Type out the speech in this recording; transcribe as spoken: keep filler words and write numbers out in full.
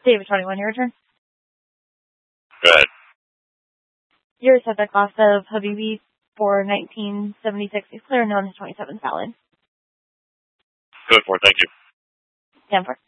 David twenty-one, your turn. Go ahead. You're a subject class of Habibi for nineteen seventy-six, is clear known as twenty-seven Salad. Good for it, thank you. Stand for.